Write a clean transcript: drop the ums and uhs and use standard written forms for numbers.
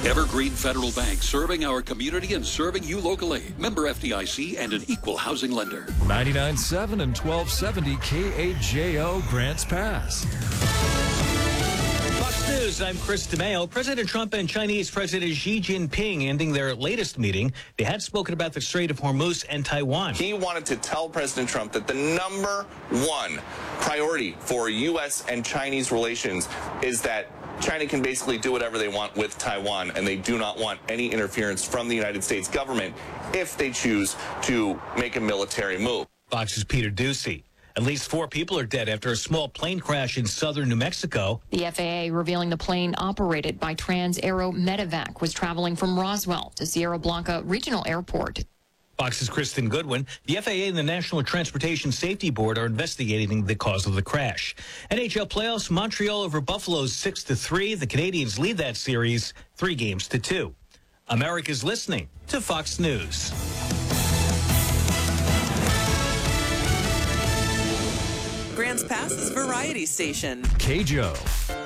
Evergreen Federal Bank, serving our community and serving you locally. Member FDIC and an equal housing lender. 99.7 and 1270 KAJO Grants Pass. Fox News, I'm Chris DeMeo. President Trump and Chinese President Xi Jinping ending their latest meeting. They had spoken about the Strait of Hormuz and Taiwan. He wanted to tell President Trump that the number one priority for U.S. and Chinese relations is that China can basically do whatever they want with Taiwan, and they do not want any interference from the United States government if they choose to make a military move. Fox's Peter Ducey. At least 4 people are dead after a small plane crash in southern New Mexico. The FAA revealing the plane operated by Trans-Aero Medevac was traveling from Roswell to Sierra Blanca Regional Airport. Fox's Kristen Goodwin. The FAA and the National Transportation Safety Board are investigating the cause of the crash. NHL playoffs, Montreal over Buffalo 6-3. The Canadiens lead that series 3-2. America's listening to Fox News. Grants Pass's variety station. KJO.